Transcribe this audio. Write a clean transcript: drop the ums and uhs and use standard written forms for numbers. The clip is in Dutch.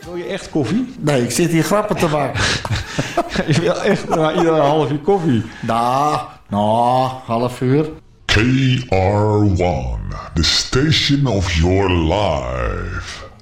Wil je echt koffie? Nee, ik zit hier grappen te maken. Je wil echt iedere half uur koffie. Half uur. KR1, the station of your life.